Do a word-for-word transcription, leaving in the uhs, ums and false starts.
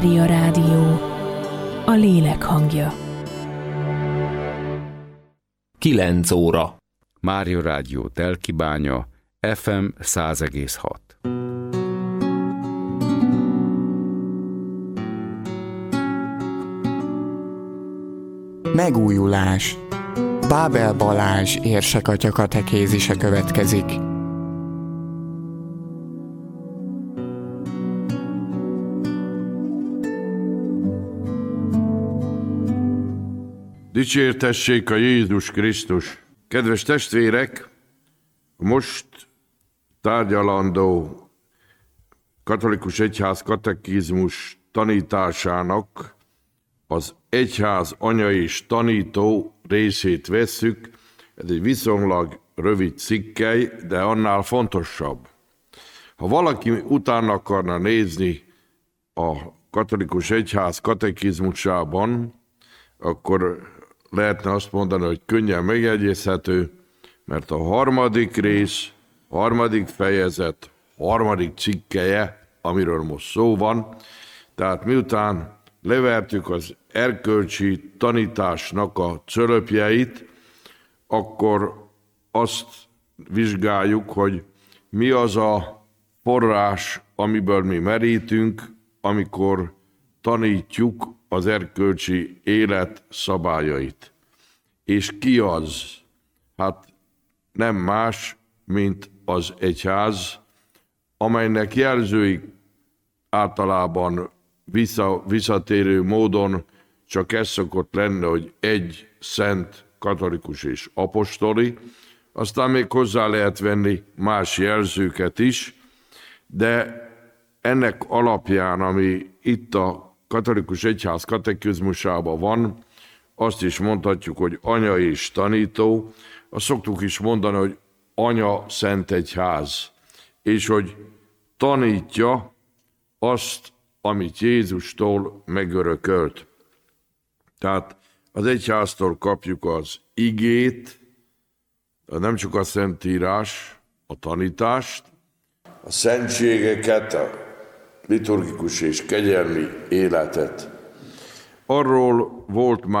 Mária Rádió, a lélek hangja. kilenc óra. Mária Rádió Telkibánya, ef em száz egész hat. Megújulás. Bábel Balázs érsekatya katekézise következik. Dicsértessék a Jézus Krisztus! Kedves testvérek, most tárgyalandó katolikus egyház katekizmus tanításának az egyház anya és tanító részét vesszük. Ez egy viszonylag rövid cikkely, de annál fontosabb. Ha valaki utána akarna nézni a katolikus egyház katekizmusában, akkor lehetne azt mondani, hogy könnyen megjegyezhető, mert a harmadik rész, harmadik fejezet, harmadik cikkelye, amiről most szó van, tehát miután levertük az erkölcsi tanításnak a cölöpjeit, akkor azt vizsgáljuk, hogy mi az a forrás, amiből mi merítünk, amikor tanítjuk az erkölcsi élet szabályait. És ki az? Hát nem más, mint az egyház, amelynek jelzői általában vissza, visszatérő módon csak ez szokott lenni, hogy egy szent, katolikus és apostoli, aztán még hozzá lehet venni más jelzőket is, de ennek alapján, ami itt a katolikus egyház katekizmusában van, azt is mondhatjuk, hogy anya és tanító, azt szoktuk is mondani, hogy anya szent egyház, és hogy tanítja azt, amit Jézustól megörökölt. Tehát az egyháztól kapjuk az igét, nem csak a Szentírás, a tanítást, a szentségeket, a liturgikus és kegyelmi életet. Arról volt már